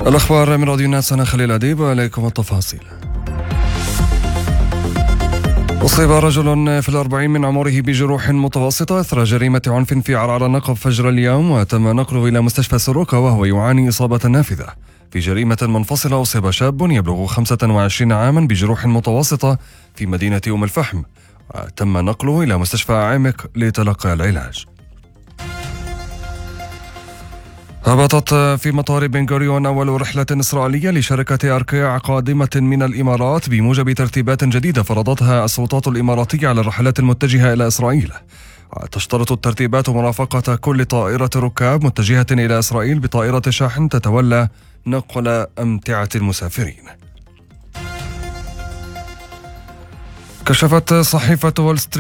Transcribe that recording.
الأخبار من راديو الناس، أنا خليل أديب وإليكم التفاصيل. أصيب رجل في 40 من عمره بجروح متوسطة إثر جريمة عنف في عرعر النقب فجر اليوم، وتم نقله إلى مستشفى سروكا وهو يعاني إصابة نافذة. في جريمة منفصلة أصيب شاب يبلغ 25 عاما بجروح متوسطة في مدينة أم الفحم، وتم نقله إلى مستشفى عامك لتلقي العلاج. هبطت في مطار بن غوريون أول رحلة إسرائيلية لشركة أركيع قادمة من الإمارات بموجب ترتيبات جديدة فرضتها السلطات الإماراتية على الرحلات المتجهة إلى إسرائيل. تشترط الترتيبات مرافقة كل طائرة ركاب متجهة إلى إسرائيل بطائرة شاحن تتولى نقل أمتعة المسافرين. كشفت صحيفة وول ستريت